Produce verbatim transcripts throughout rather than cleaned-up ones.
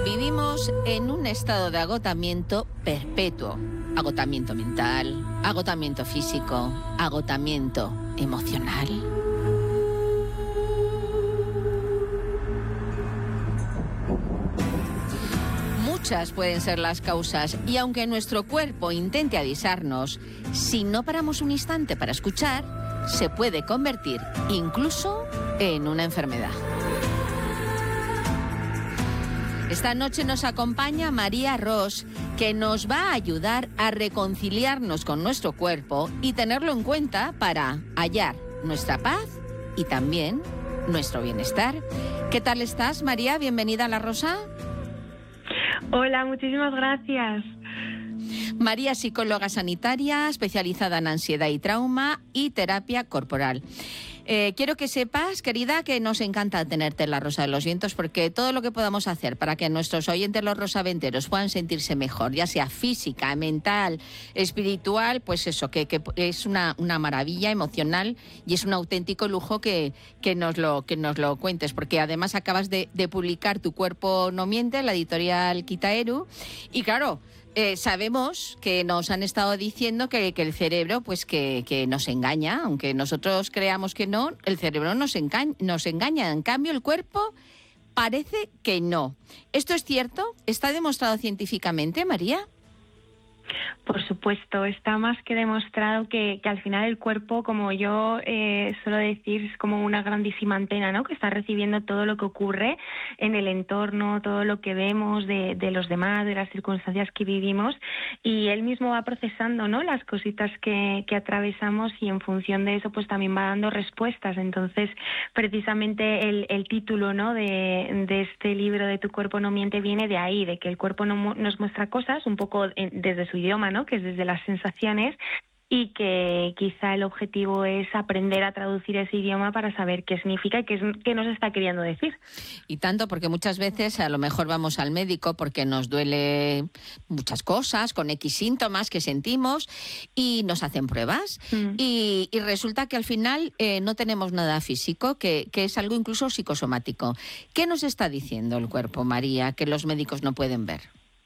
Vivimos en un estado de agotamiento perpetuo. Agotamiento mental, agotamiento físico, agotamiento emocional. Muchas pueden ser las causas y aunque nuestro cuerpo intente avisarnos, si no paramos un instante para escuchar, se puede convertir incluso en una enfermedad. Esta noche nos acompaña María Ros, que nos va a ayudar a reconciliarnos con nuestro cuerpo y tenerlo en cuenta para hallar nuestra paz y también nuestro bienestar. ¿Qué tal estás, María? Bienvenida a La Rosa. Hola, muchísimas gracias. María, psicóloga sanitaria, especializada en ansiedad y trauma y terapia corporal. Eh, quiero que sepas, querida, que nos encanta tenerte en La Rosa de los Vientos, porque todo lo que podamos hacer para que nuestros oyentes, los rosaventeros, puedan sentirse mejor, ya sea física, mental, espiritual, pues eso, que, que es una, una maravilla emocional y es un auténtico lujo que, que, nos, lo, que nos lo cuentes, porque además acabas de, de publicar Tu cuerpo no miente, en la editorial Kitaeru, y claro, Eh, sabemos que nos han estado diciendo que, que el cerebro pues que, que nos engaña, aunque nosotros creamos que no, el cerebro nos engaña, nos engaña. En cambio, el cuerpo parece que no. ¿Esto es cierto? ¿Está demostrado científicamente, María? Por supuesto, está más que demostrado que, que al final el cuerpo, como yo eh, suelo decir, es como una grandísima antena, ¿no? Que está recibiendo todo lo que ocurre en el entorno, todo lo que vemos de, de los demás, de las circunstancias que vivimos, y él mismo va procesando, ¿no? Las cositas que, que atravesamos y en función de eso pues también va dando respuestas. Entonces, precisamente el, el título, ¿no? de, de este libro de Tu cuerpo no miente viene de ahí, de que el cuerpo no, nos muestra cosas un poco en, desde su idioma, ¿no? Que es desde las sensaciones, y que quizá el objetivo es aprender a traducir ese idioma para saber qué significa y qué, es, qué nos está queriendo decir. Y tanto, porque muchas veces a lo mejor vamos al médico porque nos duele muchas cosas, con X síntomas que sentimos, y nos hacen pruebas, mm. y, y resulta que al final eh, no tenemos nada físico, que, que es algo incluso psicosomático. ¿Qué nos está diciendo el cuerpo, María, que los médicos no pueden ver?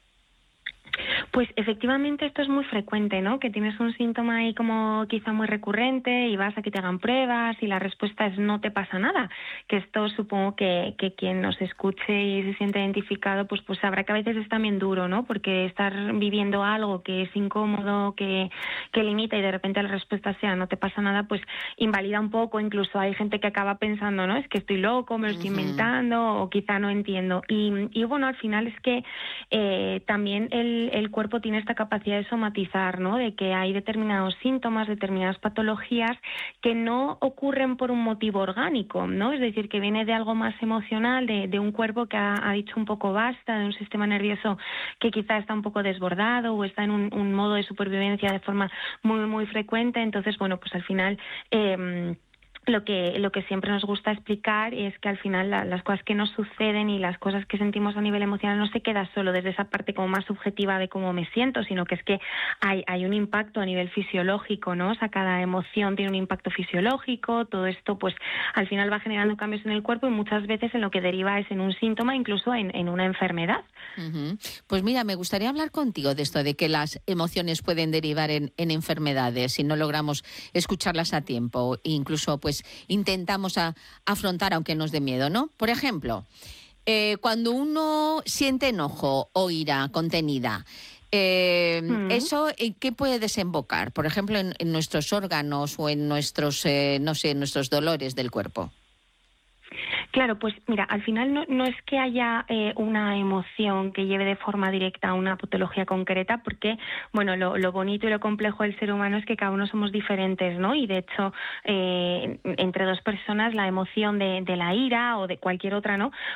Pues efectivamente esto es muy frecuente, ¿no? Que tienes un síntoma ahí como quizá muy recurrente y vas a que te hagan pruebas y la respuesta es no te pasa nada. Que esto supongo que, que quien nos escuche y se siente identificado pues, pues sabrá que a veces es también duro, ¿no? Porque estar viviendo algo que es incómodo, que, que limita y de repente la respuesta sea no te pasa nada, pues invalida un poco. Incluso hay gente que acaba pensando, ¿no? Es que estoy loco, me lo estoy uh-huh. inventando o quizá no entiendo. Y, y bueno, al final es que eh, también el, el cuerpo cuerpo tiene esta capacidad de somatizar, ¿no? De que hay determinados síntomas, determinadas patologías que no ocurren por un motivo orgánico, ¿no? Es decir, que viene de algo más emocional, de, de un cuerpo que ha, ha dicho un poco basta, de un sistema nervioso que quizá está un poco desbordado o está en un, un modo de supervivencia de forma muy, muy frecuente. Entonces, bueno, pues al final Eh, Lo que, lo que siempre nos gusta explicar es que al final la, las cosas que nos suceden y las cosas que sentimos a nivel emocional no se queda solo desde esa parte como más subjetiva de cómo me siento, sino que es que hay, hay un impacto a nivel fisiológico, ¿no? O sea, cada emoción tiene un impacto fisiológico, todo esto pues al final va generando cambios en el cuerpo y muchas veces en lo que deriva es en un síntoma, incluso en, en una enfermedad. Uh-huh. Pues mira, me gustaría hablar contigo de esto, de que las emociones pueden derivar en, en enfermedades si no logramos escucharlas a tiempo, incluso pues intentamos a, afrontar aunque nos dé miedo, ¿no? Por ejemplo, eh, cuando uno siente enojo o ira contenida, eh, mm. ¿eso en qué puede desembocar? Por ejemplo, en, en nuestros órganos o en nuestros, eh, no sé, en nuestros dolores del cuerpo. Claro, pues mira, al final no, no es que haya eh, una emoción que lleve de forma directa a una patología concreta, porque, bueno, lo, lo bonito y lo complejo del ser humano es que cada uno somos diferentes, ¿no? Y de hecho, eh, entre dos personas, la emoción de, de la ira o de cualquier otra, ¿no?